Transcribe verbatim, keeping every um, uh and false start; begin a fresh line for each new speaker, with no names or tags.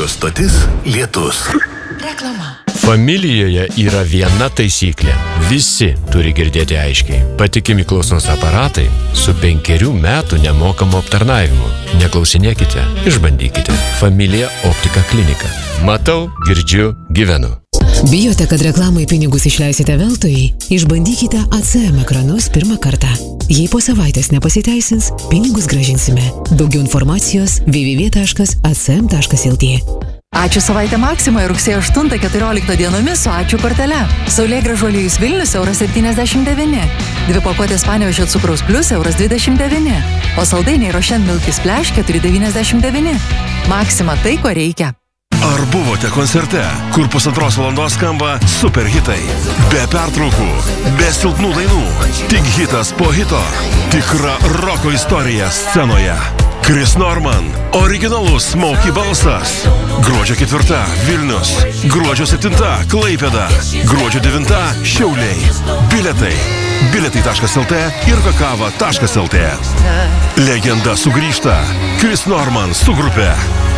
Radio stotis Lietus.
Reklama.
Familijoje yra viena taisyklė. Visi turi girdėti aiškiai. Patikimi klausos aparatai su penkerių metų nemokamu aptarnavimu. Neklausinėkite, išbandykite. Familija Optika klinika. Matau, girdžiu, gyvenu.
Bijote, kad reklamai pinigus išleisite veltui? Išbandykite A C M ekranus pirmą kartą. Jei po savaitės nepasiteisins, pinigus grąžinsime. Daugiau informacijos w w w taškas a c m taškas l t.
Ačiū savaitę Maksimoje rugsėjo aštuntą keturioliktą dienomis su Ačiū kortele. Saulėgrąžų aliejus Vilnius euras septyniasdešimt devyni. Dvi pakuotės Panevėžio cukraus plius euras dvidešimt devyni. O saldainiai Rošen Milky Splash keturi devyniasdešimt devyni. Maksima tai, ko reikia.
Ar buvote koncerte, kur pusantros valandos skamba super hitai? Be pertraukų, be silpnų dainų, tik hitas po hito. Tikra roko istorija scenoje. Chris Norman, originalus Smokey balsas. Gruodžio ketvirta Vilnius, gruodžio septinta Klaipėda, gruodžio devinta Šiauliai. Biletai. biletai taškas l t ir kakava taškas l t. Legenda sugrįžta. Chris Norman su grupe.